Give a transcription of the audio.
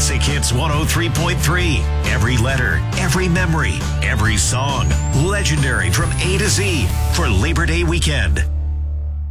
Classic Hits 103.3. Every letter, every memory, every song. Legendary from A to Z for Labor Day weekend.